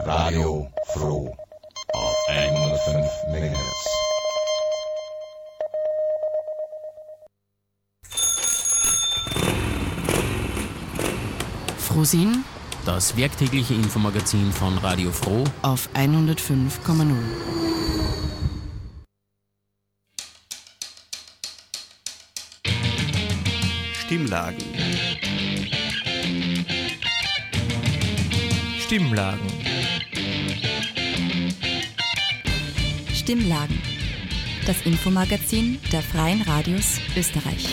Radio Froh auf 105 MHz. Frohsinn, das werktägliche Infomagazin von Radio Froh auf 105,0. Stimmlagen. Stimmlagen. Das Infomagazin der Freien Radios Österreich.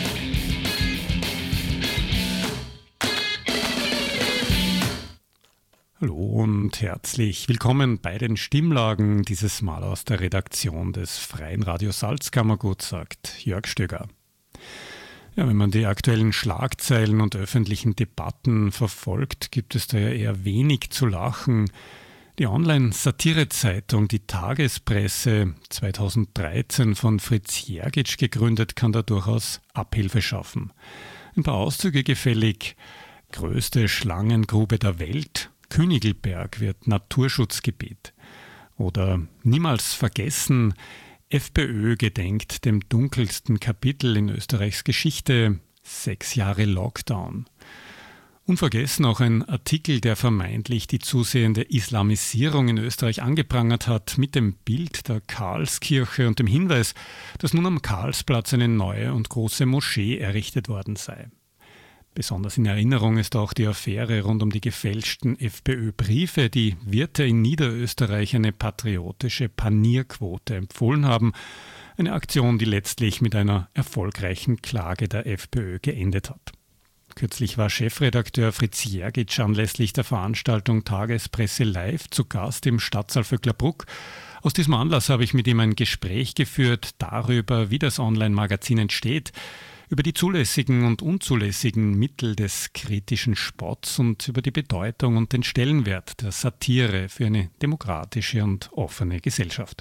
Hallo und herzlich willkommen bei den Stimmlagen, dieses Mal aus der Redaktion des Freien Radio Salzkammergut, sagt Jörg Stöger. Ja, wenn man die aktuellen Schlagzeilen und öffentlichen Debatten verfolgt, gibt es da ja eher wenig zu lachen. Die Online-Satire-Zeitung Die Tagespresse, 2013 von Fritz Jergic gegründet, kann da durchaus Abhilfe schaffen. Ein paar Auszüge gefällig. Größte Schlangengrube der Welt, Königelberg wird Naturschutzgebiet. Oder niemals vergessen, FPÖ gedenkt dem dunkelsten Kapitel in Österreichs Geschichte, 6 Jahre Lockdown. Unvergessen auch ein Artikel, der vermeintlich die zusehende Islamisierung in Österreich angeprangert hat, mit dem Bild der Karlskirche und dem Hinweis, dass nun am Karlsplatz eine neue und große Moschee errichtet worden sei. Besonders in Erinnerung ist auch die Affäre rund um die gefälschten FPÖ-Briefe, die Wirte in Niederösterreich eine patriotische Panierquote empfohlen haben. Eine Aktion, die letztlich mit einer erfolgreichen Klage der FPÖ geendet hat. Kürzlich war Chefredakteur Fritz Jergic anlässlich der Veranstaltung Tagespresse Live zu Gast im Stadtsaal Vöcklerbruck. Aus diesem Anlass habe ich mit ihm ein Gespräch geführt darüber, wie das Online-Magazin entsteht, über die zulässigen und unzulässigen Mittel des kritischen Spotts und über die Bedeutung und den Stellenwert der Satire für eine demokratische und offene Gesellschaft.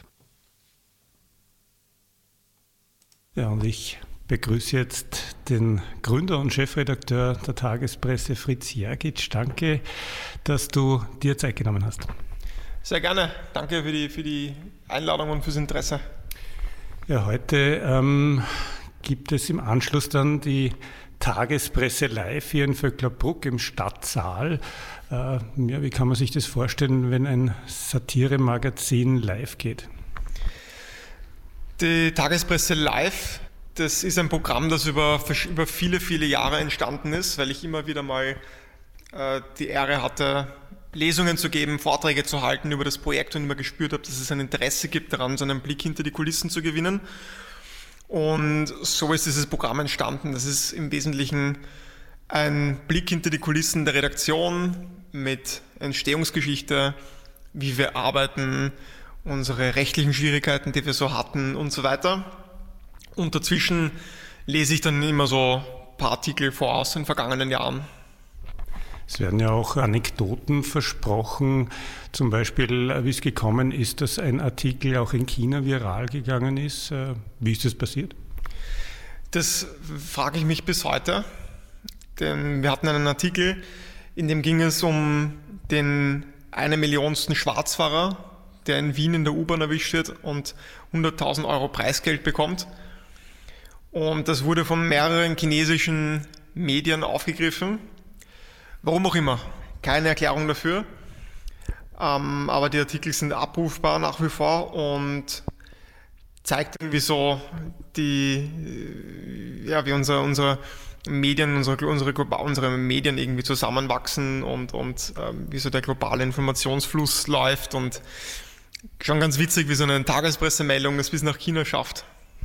Ja, und ich begrüße jetzt den Gründer und Chefredakteur der Tagespresse Fritz Jergic. Danke, dass du dir Zeit genommen hast. Sehr gerne. Danke für die Einladung und fürs Interesse. Ja, heute gibt es im Anschluss dann die Tagespresse Live hier in Vöcklerbruck im Stadtsaal. Wie kann man sich das vorstellen, wenn ein Satiremagazin live geht? Die Tagespresse Live, das ist ein Programm, das über viele, viele Jahre entstanden ist, weil ich immer wieder mal die Ehre hatte, Lesungen zu geben, Vorträge zu halten über das Projekt und immer gespürt habe, dass es ein Interesse gibt daran, so einen Blick hinter die Kulissen zu gewinnen. Und so ist dieses Programm entstanden. Das ist im Wesentlichen ein Blick hinter die Kulissen der Redaktion mit Entstehungsgeschichte, wie wir arbeiten, unsere rechtlichen Schwierigkeiten, die wir so hatten und so weiter. Und dazwischen lese ich dann immer so ein paar Artikel vor aus den vergangenen Jahren. Es werden ja auch Anekdoten versprochen, zum Beispiel, wie es gekommen ist, dass ein Artikel auch in China viral gegangen ist. Wie ist das passiert? Das frage ich mich bis heute, denn wir hatten einen Artikel, in dem ging es um den 1 Millionsten Schwarzfahrer, der in Wien in der U-Bahn erwischt wird und 100.000 Euro Preisgeld bekommt. Und das wurde von mehreren chinesischen Medien aufgegriffen. Warum auch immer, keine Erklärung dafür, aber die Artikel sind abrufbar nach wie vor und zeigt irgendwie so wie unsere Medien, unsere Medien irgendwie zusammenwachsen und wie so der globale Informationsfluss läuft und schon ganz witzig, wie so eine Tagespressemeldung es bis nach China schafft.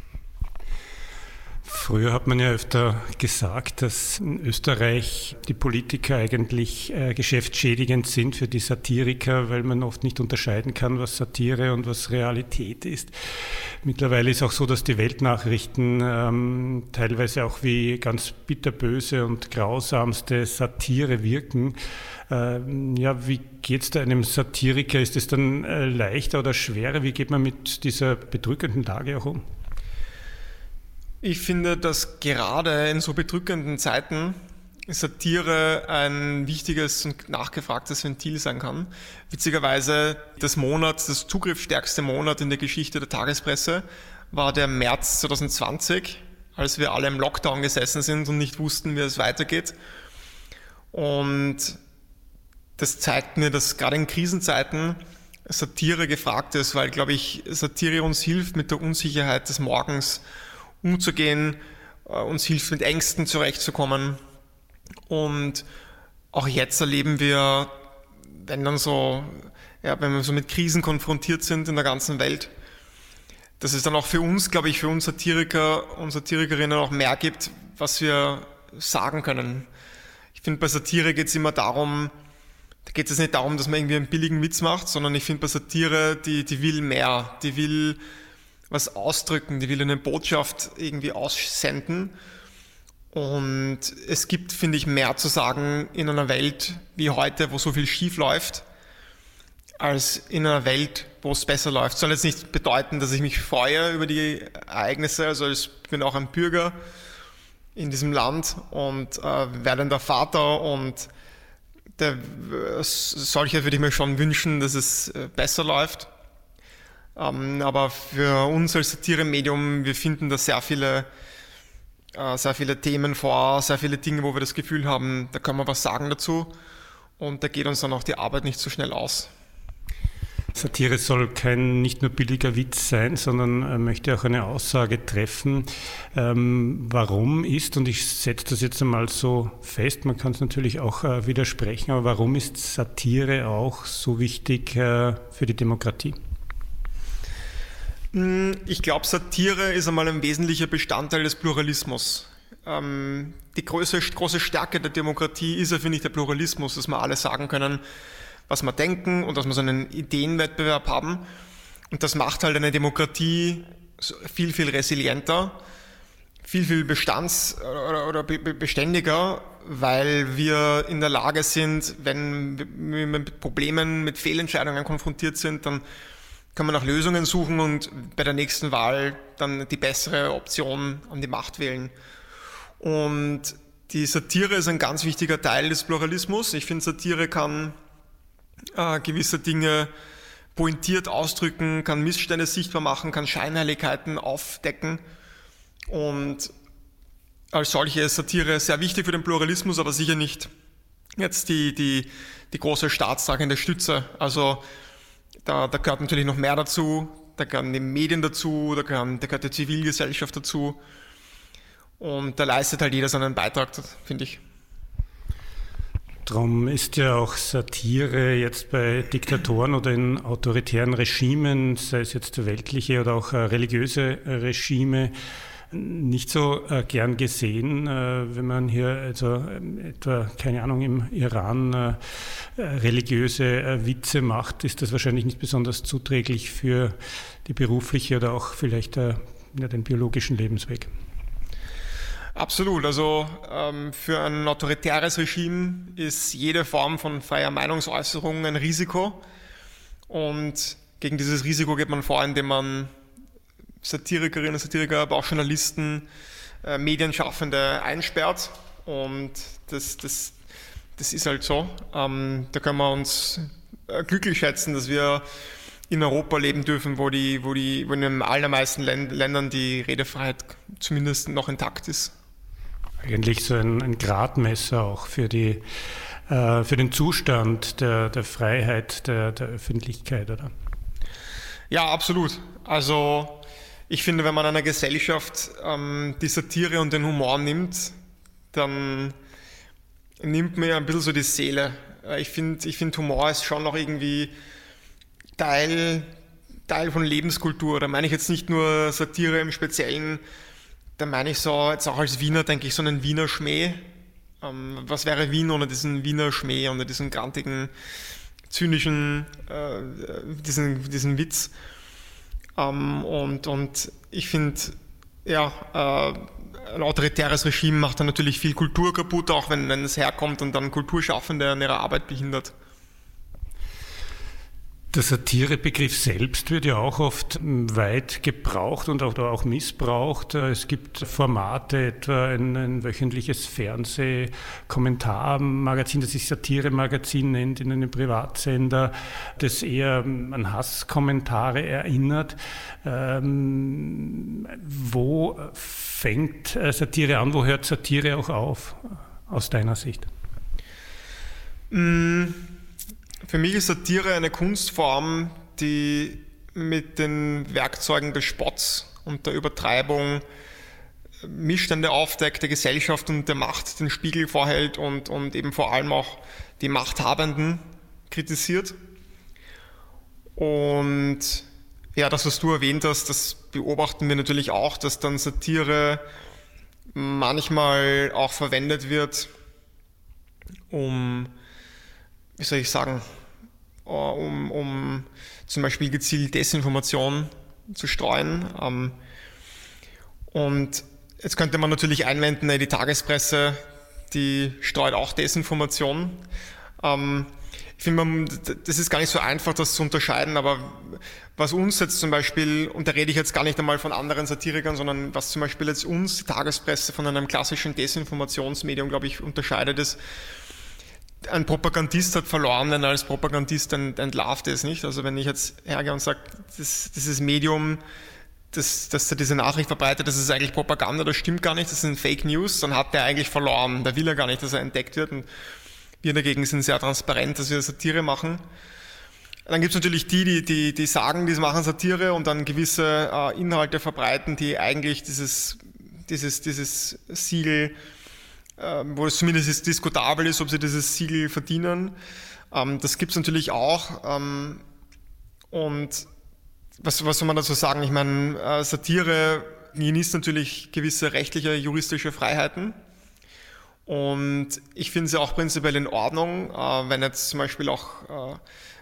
Früher hat man ja öfter gesagt, dass in Österreich die Politiker eigentlich geschäftsschädigend sind für die Satiriker, weil man oft nicht unterscheiden kann, was Satire und was Realität ist. Mittlerweile ist auch so, dass die Weltnachrichten teilweise auch wie ganz bitterböse und grausamste Satire wirken. Wie geht es da einem Satiriker? Ist es dann leichter oder schwerer? Wie geht man mit dieser bedrückenden Lage auch um? Ich finde, dass gerade in so bedrückenden Zeiten Satire ein wichtiges und nachgefragtes Ventil sein kann. Witzigerweise das zugriffsstärkste Monat in der Geschichte der Tagespresse war der März 2020, als wir alle im Lockdown gesessen sind und nicht wussten, wie es weitergeht. Und das zeigt mir, dass gerade in Krisenzeiten Satire gefragt ist, weil, glaube ich, Satire uns hilft, mit der Unsicherheit des Morgens umzugehen, uns hilft, mit Ängsten zurechtzukommen. Und auch jetzt erleben wir, wenn wir so mit Krisen konfrontiert sind in der ganzen Welt, dass es dann auch für uns, glaube ich, für uns Satiriker und Satirikerinnen auch mehr gibt, was wir sagen können. Ich finde, bei Satire geht es immer darum, da geht es nicht darum, dass man irgendwie einen billigen Witz macht, sondern ich finde bei Satire, die will mehr, die will was ausdrücken, die will eine Botschaft irgendwie aussenden. Und es gibt, finde ich, mehr zu sagen in einer Welt wie heute, wo so viel schief läuft, als in einer Welt, wo es besser läuft. Soll jetzt nicht bedeuten, dass ich mich freue über die Ereignisse, also ich bin auch ein Bürger in diesem Land und werdender Vater und solche würde ich mir schon wünschen, dass es besser läuft. Aber für uns als Satiremedium, wir finden da sehr viele Themen vor, sehr viele Dinge, wo wir das Gefühl haben, da können wir was sagen dazu und da geht uns dann auch die Arbeit nicht so schnell aus. Satire soll kein nicht nur billiger Witz sein, sondern möchte auch eine Aussage treffen. Warum ist, und ich setze das jetzt einmal so fest, man kann es natürlich auch widersprechen, aber warum ist Satire auch so wichtig für die Demokratie? Ich glaube, Satire ist einmal ein wesentlicher Bestandteil des Pluralismus. Die große Stärke der Demokratie ist ja, finde ich, der Pluralismus, dass wir alle sagen können, was wir denken und dass wir so einen Ideenwettbewerb haben. Und das macht halt eine Demokratie viel, viel resilienter, viel, viel beständiger, weil wir in der Lage sind, wenn wir mit Problemen, mit Fehlentscheidungen konfrontiert sind, dann kann man nach Lösungen suchen und bei der nächsten Wahl dann die bessere Option an die Macht wählen. Und die Satire ist ein ganz wichtiger Teil des Pluralismus. Ich finde, Satire kann gewisse Dinge pointiert ausdrücken, kann Missstände sichtbar machen, kann Scheinheiligkeiten aufdecken. Und als solche ist Satire sehr wichtig für den Pluralismus, aber sicher nicht jetzt die große staatstragende Stütze. Also da gehört natürlich noch mehr dazu, da gehören die Medien dazu, da gehört die Zivilgesellschaft dazu. Und da leistet halt jeder seinen Beitrag, finde ich. Darum ist ja auch Satire jetzt bei Diktatoren oder in autoritären Regimen, sei es jetzt weltliche oder auch religiöse Regime, nicht so gern gesehen. Wenn man hier also etwa, keine Ahnung, im Iran religiöse Witze macht, ist das wahrscheinlich nicht besonders zuträglich für die berufliche oder auch vielleicht den biologischen Lebensweg. Absolut. Also für ein autoritäres Regime ist jede Form von freier Meinungsäußerung ein Risiko. Und gegen dieses Risiko geht man vor, indem man Satirikerinnen und Satiriker, aber auch Journalisten, Medienschaffende einsperrt. Und das ist halt so. Da können wir uns glücklich schätzen, dass wir in Europa leben dürfen, wo in den allermeisten Ländern die Redefreiheit zumindest noch intakt ist. Eigentlich so ein Gradmesser auch für den Zustand der Freiheit der Öffentlichkeit, oder? Ja, absolut. Also ich finde, wenn man einer Gesellschaft die Satire und den Humor nimmt, dann nimmt man ja ein bisschen so die Seele. Ich finde, Humor ist schon noch irgendwie Teil von Lebenskultur. Da meine ich jetzt nicht nur Satire im Speziellen, da meine ich so, jetzt auch als Wiener denke ich so einen Wiener Schmäh. Was wäre Wien ohne diesen Wiener Schmäh, ohne diesen grantigen, zynischen, diesen Witz? Und ich finde, ja, ein autoritäres Regime macht dann natürlich viel Kultur kaputt, auch wenn es herkommt und dann Kulturschaffende an ihrer Arbeit behindert. Der Satirebegriff selbst wird ja auch oft weit gebraucht und auch missbraucht. Es gibt Formate, etwa ein wöchentliches Fernsehkommentarmagazin, das sich Satiremagazin nennt, in einem Privatsender, das eher an Hasskommentare erinnert. Wo fängt Satire an? Wo hört Satire auch auf, aus deiner Sicht? Für mich ist Satire eine Kunstform, die mit den Werkzeugen des Spotts und der Übertreibung Missstände aufdeckt, der Gesellschaft und der Macht den Spiegel vorhält und eben vor allem auch die Machthabenden kritisiert. Und ja, das, was du erwähnt hast, das beobachten wir natürlich auch, dass dann Satire manchmal auch verwendet wird, um zum Beispiel gezielt Desinformation zu streuen. Und jetzt könnte man natürlich einwenden, die Tagespresse, die streut auch Desinformation. Ich finde, das ist gar nicht so einfach, das zu unterscheiden, aber was uns jetzt zum Beispiel, und da rede ich jetzt gar nicht einmal von anderen Satirikern, sondern was zum Beispiel jetzt uns, die Tagespresse, von einem klassischen Desinformationsmedium, glaube ich, unterscheidet, ist, ein Propagandist hat verloren, wenn er als Propagandist entlarvt ist, nicht? Also wenn ich jetzt hergehe und sage, dieses Medium, dass er diese Nachricht verbreitet, das ist eigentlich Propaganda, das stimmt gar nicht, das sind Fake News, dann hat der eigentlich verloren. Da will er gar nicht, dass er entdeckt wird. Und wir dagegen sind sehr transparent, dass wir Satire machen. Dann gibt es natürlich die sagen, die machen Satire und dann gewisse Inhalte verbreiten, die eigentlich dieses Siegel, wo es zumindest diskutabel ist, ob sie dieses Siegel verdienen. Das gibt es natürlich auch. Und was soll man dazu sagen? Ich meine, Satire genießt natürlich gewisse rechtliche, juristische Freiheiten. Und ich finde sie auch prinzipiell in Ordnung, wenn jetzt zum Beispiel auch,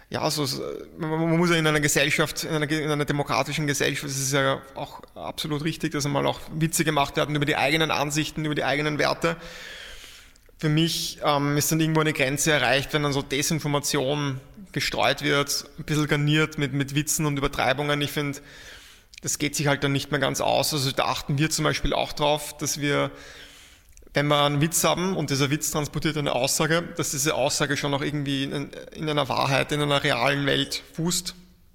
man muss ja in einer Gesellschaft, in einer demokratischen Gesellschaft, es ist ja auch absolut richtig, dass einmal auch Witze gemacht werden über die eigenen Ansichten, über die eigenen Werte. Für mich ist dann irgendwo eine Grenze erreicht, wenn dann so Desinformation gestreut wird, ein bisschen garniert mit Witzen und Übertreibungen. Ich finde, das geht sich halt dann nicht mehr ganz aus. Also da achten wir zum Beispiel auch drauf, dass wir, wenn wir einen Witz haben und dieser Witz transportiert eine Aussage, dass diese Aussage schon auch irgendwie in einer Wahrheit, in einer realen Welt fußt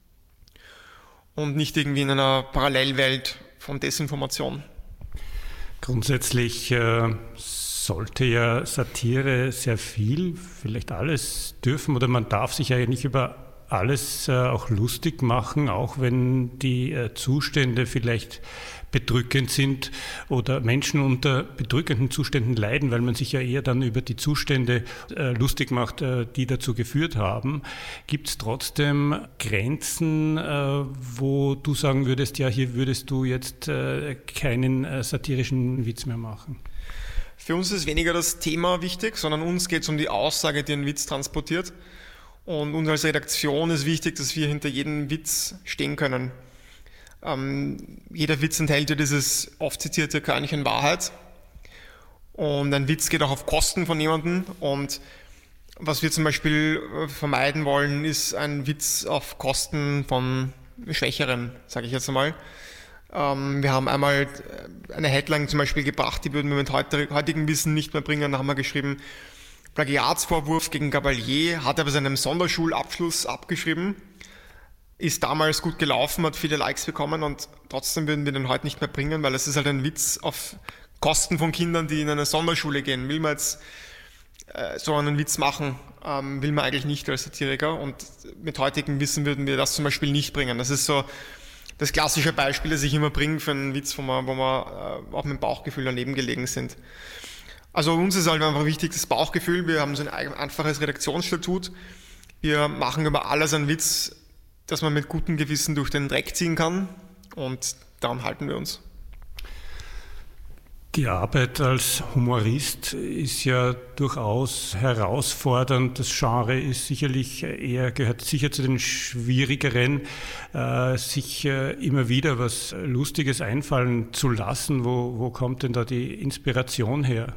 und nicht irgendwie in einer Parallelwelt von Desinformation. Grundsätzlich sollte ja Satire sehr viel, vielleicht alles dürfen, oder man darf sich ja nicht über alles auch lustig machen, auch wenn die Zustände vielleicht bedrückend sind oder Menschen unter bedrückenden Zuständen leiden, weil man sich ja eher dann über die Zustände lustig macht, die dazu geführt haben. Gibt es trotzdem Grenzen, wo du sagen würdest, ja, hier würdest du jetzt keinen satirischen Witz mehr machen? Für uns ist weniger das Thema wichtig, sondern uns geht es um die Aussage, die ein Witz transportiert. Und uns als Redaktion ist wichtig, dass wir hinter jedem Witz stehen können. Jeder Witz enthält ja dieses oft zitierte Körnchen Wahrheit. Und ein Witz geht auch auf Kosten von jemandem. Und was wir zum Beispiel vermeiden wollen, ist ein Witz auf Kosten von Schwächeren, sage ich jetzt einmal. Wir haben einmal eine Headline zum Beispiel gebracht, die würden wir mit heutigem Wissen nicht mehr bringen. Da haben wir geschrieben, Plagiatsvorwurf gegen Gabalier, hat er bei seinem Sonderschulabschluss abgeschrieben, ist damals gut gelaufen, hat viele Likes bekommen und trotzdem würden wir den heute nicht mehr bringen, weil es ist halt ein Witz auf Kosten von Kindern, die in eine Sonderschule gehen. Will man jetzt so einen Witz machen, will man eigentlich nicht als Satiriker, und mit heutigem Wissen würden wir das zum Beispiel nicht bringen. Das ist so das klassische Beispiel, das ich immer bringe für einen Witz, wo wir auch mit dem Bauchgefühl daneben gelegen sind. Also uns ist halt einfach wichtig das Bauchgefühl. Wir haben so ein einfaches Redaktionsstatut. Wir machen über alles einen Witz, dass man mit gutem Gewissen durch den Dreck ziehen kann, und daran halten wir uns. Die Arbeit als Humorist ist ja durchaus herausfordernd. Das Genre ist gehört sicher zu den schwierigeren, sich immer wieder was Lustiges einfallen zu lassen. Wo kommt denn da die Inspiration her?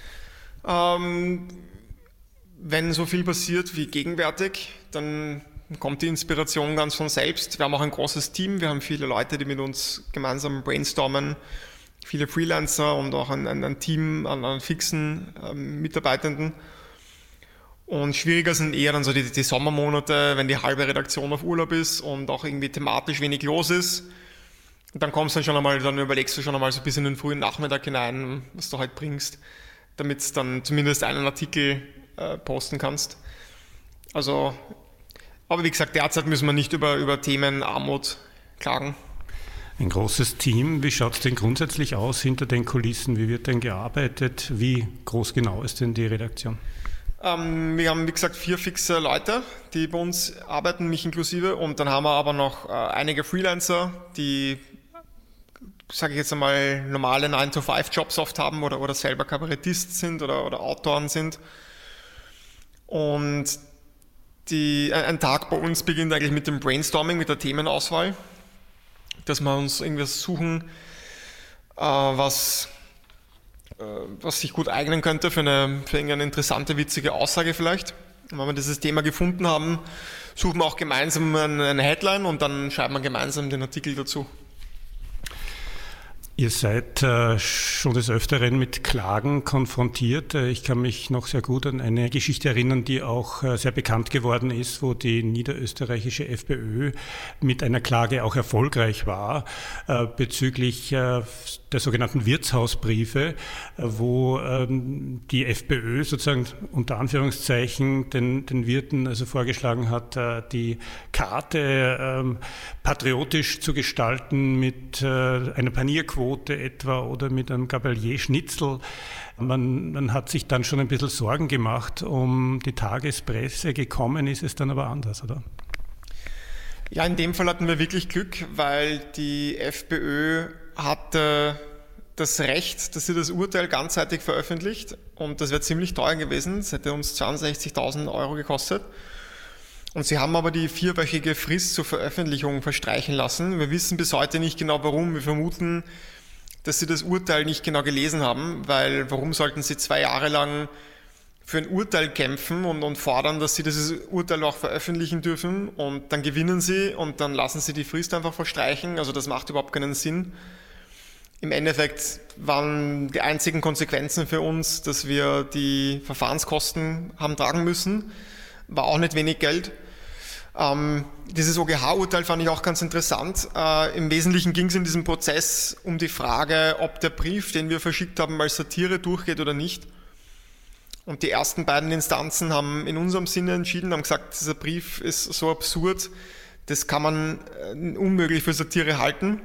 Wenn so viel passiert wie gegenwärtig, dann kommt die Inspiration ganz von selbst. Wir haben auch ein großes Team, wir haben viele Leute, die mit uns gemeinsam brainstormen, viele Freelancer und auch ein Team an fixen Mitarbeitenden. Und schwieriger sind eher dann so die Sommermonate, wenn die halbe Redaktion auf Urlaub ist und auch irgendwie thematisch wenig los ist. Und dann dann überlegst du schon einmal so bis in den frühen Nachmittag hinein, was du halt bringst, damit du dann zumindest einen Artikel posten kannst. Also, aber wie gesagt, derzeit müssen wir nicht über Themen Armut klagen. Ein großes Team. Wie schaut es denn grundsätzlich aus hinter den Kulissen? Wie wird denn gearbeitet? Wie groß genau ist denn die Redaktion? Wir haben, wie gesagt, 4 fixe Leute, die bei uns arbeiten, mich inklusive. Und dann haben wir aber noch einige Freelancer, die, sage ich jetzt einmal, normale 9-to-5-Jobs oft haben oder selber Kabarettist sind oder Autoren sind. Und ein Tag bei uns beginnt eigentlich mit dem Brainstorming, mit der Themenauswahl, dass wir uns irgendwas suchen, was sich gut eignen könnte für irgendeine interessante, witzige Aussage vielleicht. Und wenn wir dieses Thema gefunden haben, suchen wir auch gemeinsam eine Headline und dann schreiben wir gemeinsam den Artikel dazu. Ihr seid schon des Öfteren mit Klagen konfrontiert. Ich kann mich noch sehr gut an eine Geschichte erinnern, die auch sehr bekannt geworden ist, wo die niederösterreichische FPÖ mit einer Klage auch erfolgreich war bezüglich der sogenannten Wirtshausbriefe, wo die FPÖ sozusagen unter Anführungszeichen den Wirten also vorgeschlagen hat, die Karte patriotisch zu gestalten mit einer Panierquote etwa oder mit einem Gabalier-Schnitzel. Man hat sich dann schon ein bisschen Sorgen gemacht um die Tagespresse. Gekommen ist es dann aber anders, oder? Ja, in dem Fall hatten wir wirklich Glück, weil die FPÖ hatte das Recht, dass sie das Urteil ganzseitig veröffentlicht und das wäre ziemlich teuer gewesen. Das hätte uns 62.000 € gekostet. Und sie haben aber die 4-wöchige Frist zur Veröffentlichung verstreichen lassen. Wir wissen bis heute nicht genau warum. Wir vermuten, dass sie das Urteil nicht genau gelesen haben, weil warum sollten sie 2 Jahre lang für ein Urteil kämpfen und fordern, dass sie dieses Urteil auch veröffentlichen dürfen und dann gewinnen sie und dann lassen sie die Frist einfach verstreichen. Also das macht überhaupt keinen Sinn. Im Endeffekt waren die einzigen Konsequenzen für uns, dass wir die Verfahrenskosten haben tragen müssen. War auch nicht wenig Geld. Dieses OGH-Urteil fand ich auch ganz interessant. Im Wesentlichen ging es in diesem Prozess um die Frage, ob der Brief, den wir verschickt haben, als Satire durchgeht oder nicht. Und die ersten beiden Instanzen haben in unserem Sinne entschieden, haben gesagt, dieser Brief ist so absurd, das kann man unmöglich für Satire halten.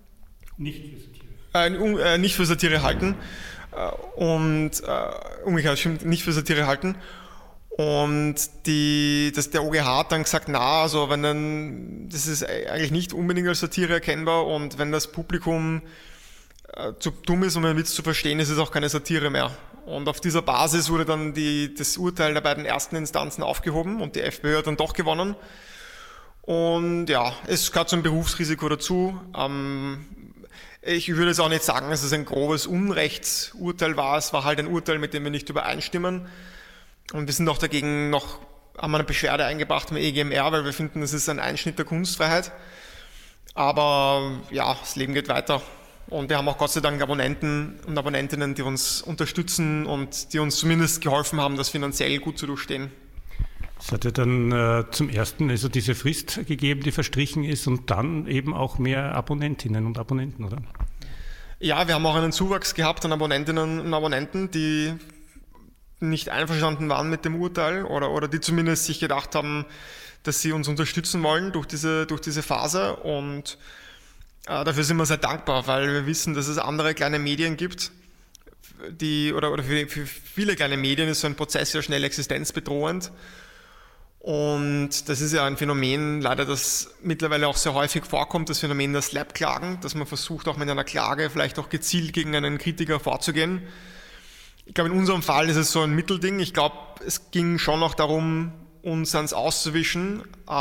Nicht für Satire halten. Umgekehrt, stimmt, nicht für Satire halten. Und der OGH hat dann gesagt, also das ist eigentlich nicht unbedingt als Satire erkennbar und wenn das Publikum zu dumm ist, um einen Witz zu verstehen, ist es auch keine Satire mehr. Und auf dieser Basis wurde dann das Urteil der beiden ersten Instanzen aufgehoben und die FPÖ hat dann doch gewonnen. Und ja, es gehört zum Berufsrisiko dazu. Ich würde jetzt auch nicht sagen, dass es ein grobes Unrechtsurteil war. Es war halt ein Urteil, mit dem wir nicht übereinstimmen. Und wir sind auch dagegen haben wir eine Beschwerde eingebracht im EGMR, weil wir finden, das ist ein Einschnitt der Kunstfreiheit. Aber ja, das Leben geht weiter. Und wir haben auch Gott sei Dank Abonnenten und Abonnentinnen, die uns unterstützen und die uns zumindest geholfen haben, das finanziell gut zu durchstehen. Es hat ja dann zum ersten also diese Frist gegeben, die verstrichen ist und dann eben auch mehr Abonnentinnen und Abonnenten, oder? Ja, wir haben auch einen Zuwachs gehabt an Abonnentinnen und Abonnenten, die nicht einverstanden waren mit dem Urteil oder die zumindest sich gedacht haben, dass sie uns unterstützen wollen durch diese Phase und dafür sind wir sehr dankbar, weil wir wissen, dass es andere kleine Medien gibt, oder für viele kleine Medien ist so ein Prozess ja schnell existenzbedrohend und das ist ja ein Phänomen, leider, das mittlerweile auch sehr häufig vorkommt, das Phänomen der Slap-Klagen, dass man versucht auch mit einer Klage vielleicht auch gezielt gegen einen Kritiker vorzugehen. Ich glaube, in unserem Fall ist es so ein Mittelding. Ich glaube, es ging schon noch darum, uns ans Auszuwischen,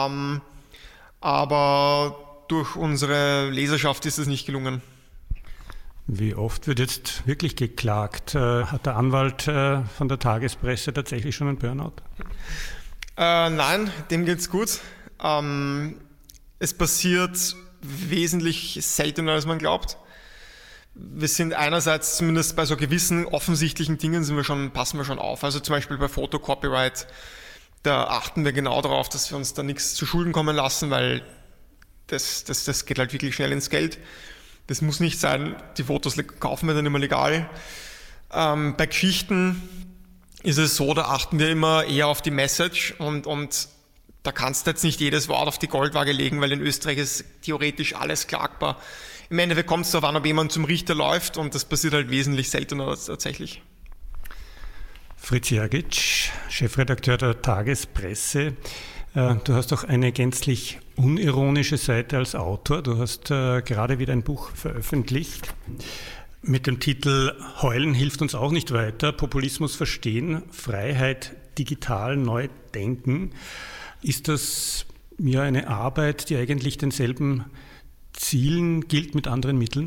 aber durch unsere Leserschaft ist es nicht gelungen. Wie oft wird jetzt wirklich geklagt? Hat der Anwalt von der Tagespresse tatsächlich schon einen Burnout? Nein, dem geht's gut. Es passiert wesentlich seltener, als man glaubt. Wir sind einerseits, zumindest bei so gewissen offensichtlichen Dingen, passen wir schon auf. Also zum Beispiel bei Fotocopyright, da achten wir genau darauf, dass wir uns da nichts zu Schulden kommen lassen, weil das geht halt wirklich schnell ins Geld. Das muss nicht sein, die Fotos kaufen wir dann immer legal. Bei Geschichten ist es so, da achten wir immer eher auf die Message und da kannst du jetzt nicht jedes Wort auf die Goldwaage legen, weil in Österreich ist theoretisch alles klagbar. Im Endeffekt kommt es darauf an, ob jemand zum Richter läuft und das passiert halt wesentlich seltener tatsächlich. Fritz Jergic, Chefredakteur der Tagespresse. Du hast auch eine gänzlich unironische Seite als Autor. Du hast gerade wieder ein Buch veröffentlicht mit dem Titel Heulen hilft uns auch nicht weiter. Populismus verstehen, Freiheit digital neu denken. Ist das ja eine Arbeit, die eigentlich denselben Zielen gilt mit anderen Mitteln?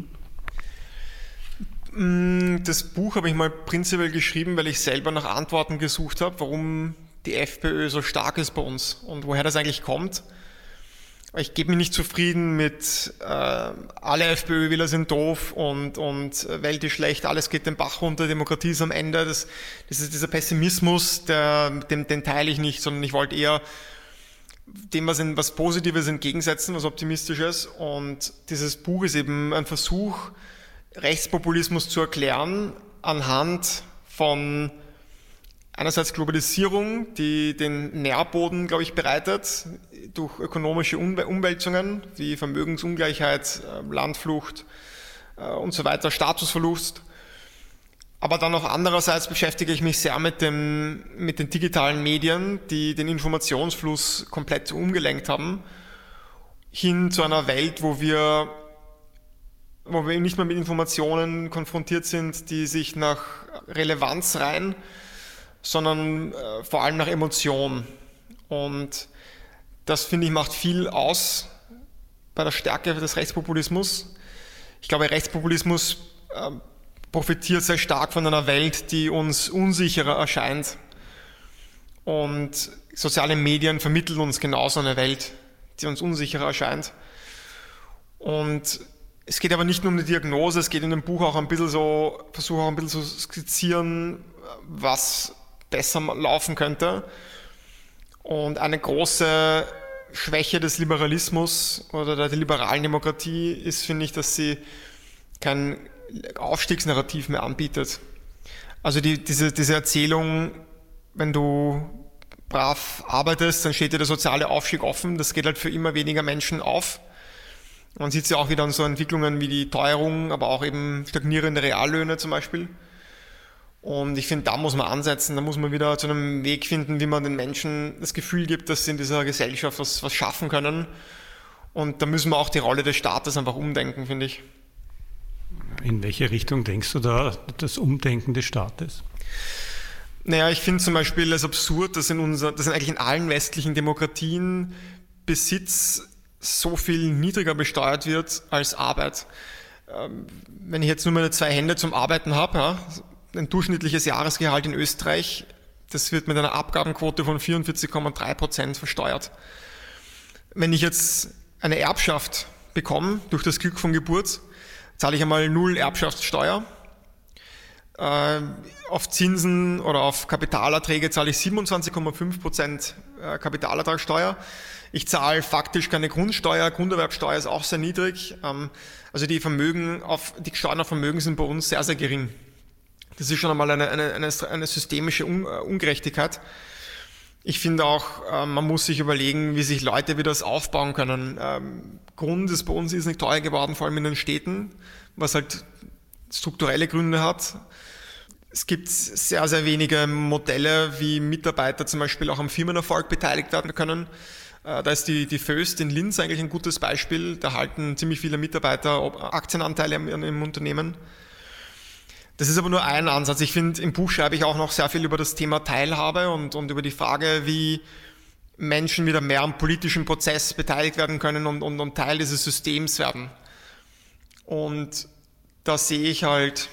Das Buch habe ich mal prinzipiell geschrieben, weil ich selber nach Antworten gesucht habe, warum die FPÖ so stark ist bei uns und woher das eigentlich kommt. Ich gebe mich nicht zufrieden mit alle FPÖ-Wähler sind doof und Welt ist schlecht, alles geht den Bach runter, Demokratie ist am Ende. Das ist dieser Pessimismus, den teile ich nicht, sondern ich wollte eher dem was Positives entgegensetzen, was Optimistisches. Und dieses Buch ist eben ein Versuch, Rechtspopulismus zu erklären anhand von einerseits Globalisierung, die den Nährboden, glaube ich, bereitet durch ökonomische Umwälzungen wie Vermögensungleichheit, Landflucht und so weiter, Statusverlust. Aber dann auch andererseits beschäftige ich mich sehr mit den digitalen Medien, die den Informationsfluss komplett umgelenkt haben, hin zu einer Welt, wo wir nicht mehr mit Informationen konfrontiert sind, die sich nach Relevanz reihen, sondern vor allem nach Emotion. Und das, finde ich, macht viel aus bei der Stärke des Rechtspopulismus. Ich glaube, Rechtspopulismus profitiert sehr stark von einer Welt, die uns unsicherer erscheint. Und soziale Medien vermitteln uns genauso eine Welt, die uns unsicherer erscheint. Und es geht aber nicht nur um die Diagnose, es geht in dem Buch auch ein bisschen so, versuche auch ein bisschen zu skizzieren, was besser laufen könnte. Und eine große Schwäche des Liberalismus oder der liberalen Demokratie ist, finde ich, dass sie kein Aufstiegsnarrativ mehr anbietet. Also diese Erzählung, wenn du brav arbeitest, dann steht dir der soziale Aufstieg offen. Das geht halt für immer weniger Menschen auf. Man sieht es ja auch wieder an so Entwicklungen wie die Teuerung, aber auch eben stagnierende Reallöhne zum Beispiel. Und ich finde, da muss man ansetzen, da muss man wieder zu einem Weg finden, wie man den Menschen das Gefühl gibt, dass sie in dieser Gesellschaft was schaffen können. Und da müssen wir auch die Rolle des Staates einfach umdenken, finde ich. In welche Richtung denkst du da, das Umdenken des Staates? Naja, ich finde zum Beispiel es absurd, dass eigentlich in allen westlichen Demokratien Besitz so viel niedriger besteuert wird als Arbeit. Wenn ich jetzt nur meine 2 Hände zum Arbeiten habe, ja, ein durchschnittliches Jahresgehalt in Österreich, das wird mit einer Abgabenquote von 44,3% versteuert. Wenn ich jetzt eine Erbschaft bekomme, durch das Glück von Geburt, zahle ich einmal 0 Erbschaftssteuer. Auf Zinsen oder auf Kapitalerträge zahle ich 27,5% Kapitalertragssteuer. Ich zahle faktisch keine Grundsteuer, Grunderwerbsteuer ist auch sehr niedrig. Also die Steuern auf Vermögen sind bei uns sehr, sehr gering. Das ist schon einmal eine systemische Ungerechtigkeit. Ich finde auch, man muss sich überlegen, wie sich Leute wieder das aufbauen können. Grund ist bei uns nicht teuer geworden, vor allem in den Städten, was halt strukturelle Gründe hat. Es gibt sehr, sehr wenige Modelle, wie Mitarbeiter zum Beispiel auch am Firmenerfolg beteiligt werden können. Da ist die Föst in Linz eigentlich ein gutes Beispiel. Da halten ziemlich viele Mitarbeiter Aktienanteile im Unternehmen. Das ist aber nur ein Ansatz. Ich finde, im Buch schreibe ich auch noch sehr viel über das Thema Teilhabe und über die Frage, wie Menschen wieder mehr am politischen Prozess beteiligt werden können und Teil dieses Systems werden. Und da sehe ich halt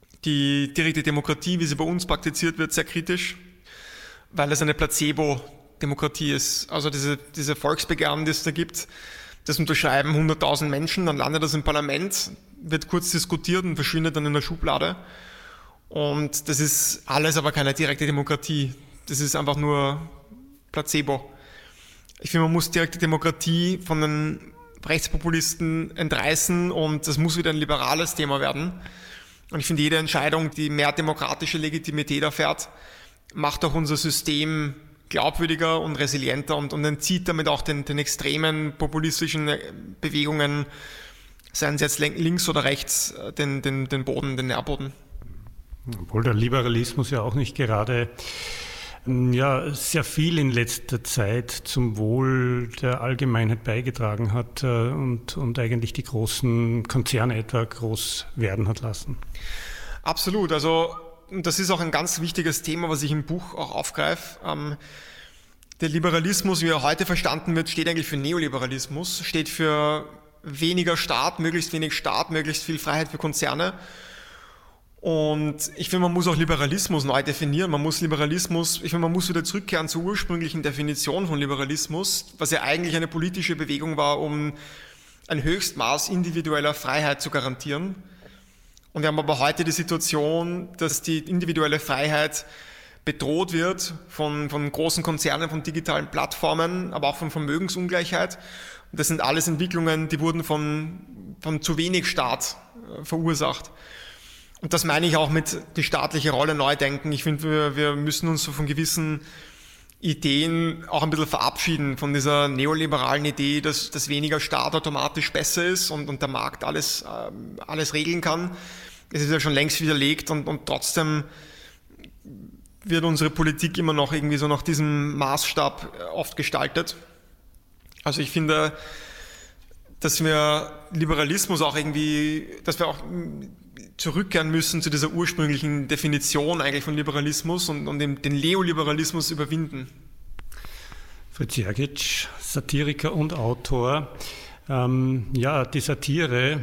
die direkte Demokratie, wie sie bei uns praktiziert wird, sehr kritisch, weil es eine Demokratie ist. Also diese Volksbegehren, die es da gibt, das unterschreiben 100.000 Menschen, dann landet das im Parlament, wird kurz diskutiert und verschwindet dann in der Schublade. Und das ist alles aber keine direkte Demokratie. Das ist einfach nur Placebo. Ich finde, man muss direkte Demokratie von den Rechtspopulisten entreißen und das muss wieder ein liberales Thema werden. Und ich finde, jede Entscheidung, die mehr demokratische Legitimität erfährt, macht auch unser System glaubwürdiger und resilienter und entzieht damit auch den extremen populistischen Bewegungen, seien sie jetzt links oder rechts, den Boden, den Nährboden. Obwohl der Liberalismus ja auch nicht gerade sehr viel in letzter Zeit zum Wohl der Allgemeinheit beigetragen hat und eigentlich die großen Konzerne etwa groß werden hat lassen. Absolut, also das ist auch ein ganz wichtiges Thema, was ich im Buch auch aufgreife. Der Liberalismus, wie er heute verstanden wird, steht eigentlich für Neoliberalismus, steht für weniger Staat, möglichst wenig Staat, möglichst viel Freiheit für Konzerne. Und ich finde, man muss auch Liberalismus neu definieren. Man muss wieder zurückkehren zur ursprünglichen Definition von Liberalismus, was ja eigentlich eine politische Bewegung war, um ein Höchstmaß individueller Freiheit zu garantieren. Und wir haben aber heute die Situation, dass die individuelle Freiheit bedroht wird von großen Konzernen, von digitalen Plattformen, aber auch von Vermögensungleichheit. Und das sind alles Entwicklungen, die wurden von zu wenig Staat verursacht. Und das meine ich auch mit die staatliche Rolle neu denken. Ich finde, wir müssen uns so von gewissen Ideen auch ein bisschen verabschieden, von dieser neoliberalen Idee, dass weniger Staat automatisch besser ist und der Markt alles regeln kann. Es ist ja schon längst widerlegt und trotzdem wird unsere Politik immer noch irgendwie so nach diesem Maßstab oft gestaltet. Also ich finde, dass wir Liberalismus auch irgendwie, dass wir auch zurückkehren müssen zu dieser ursprünglichen Definition eigentlich von Liberalismus und den Neoliberalismus überwinden. Fritz Jergic, Satiriker und Autor. Die Satire,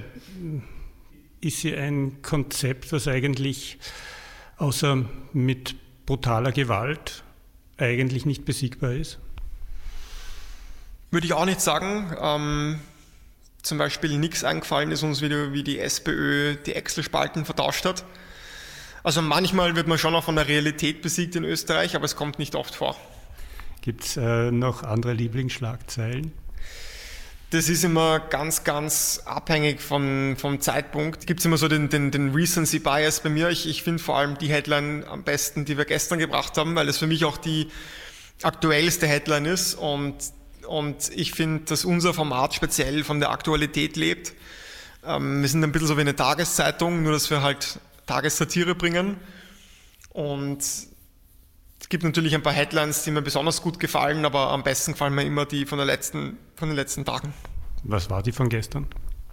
ist sie ein Konzept, was eigentlich außer mit brutaler Gewalt eigentlich nicht besiegbar ist? Würde ich auch nicht sagen. Zum Beispiel nichts eingefallen ist uns wieder, wie die SPÖ die Excel-Spalten vertauscht hat. Also manchmal wird man schon auch von der Realität besiegt in Österreich, aber es kommt nicht oft vor. Gibt es noch andere Lieblingsschlagzeilen? Das ist immer ganz, ganz abhängig vom Zeitpunkt. Gibt es immer so den Recency Bias bei mir. Ich finde vor allem die Headline am besten, die wir gestern gebracht haben, weil es für mich auch die aktuellste Headline ist und ich finde, dass unser Format speziell von der Aktualität lebt. Wir sind ein bisschen so wie eine Tageszeitung, nur dass wir halt Tagessatire bringen. Und es gibt natürlich ein paar Headlines, die mir besonders gut gefallen, aber am besten gefallen mir immer die von den letzten Tagen. Was war die von gestern?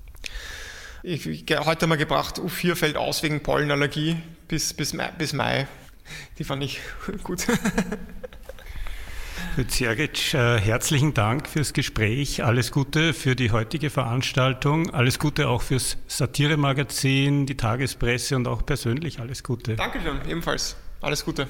Heute haben wir gebracht, U4 fällt aus wegen Pollenallergie bis Mai. Die fand ich gut. Fritz Jergic, herzlichen Dank fürs Gespräch. Alles Gute für die heutige Veranstaltung. Alles Gute auch fürs Satiremagazin, die Tagespresse und auch persönlich alles Gute. Dankeschön, ebenfalls. Alles Gute.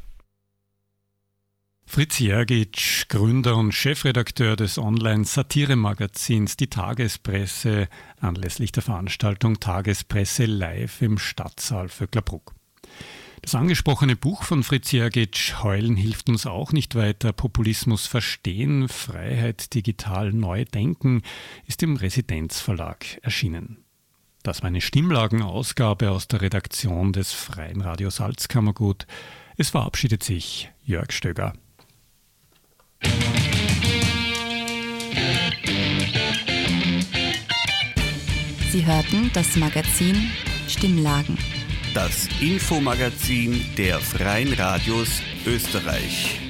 Fritz Jergic, Gründer und Chefredakteur des Online-Satiremagazins Die Tagespresse, anlässlich der Veranstaltung Tagespresse live im Stadtsaal Vöcklerbruck. Das angesprochene Buch von Fritz Jergic, Heulen hilft uns auch nicht weiter, Populismus verstehen, Freiheit digital neu denken, ist im Residenzverlag erschienen. Das war eine Stimmlagenausgabe aus der Redaktion des Freien Radio Salzkammergut. Es verabschiedet sich Jörg Stöger. Sie hörten das Magazin Stimmlagen. Das Infomagazin der Freien Radios Österreich.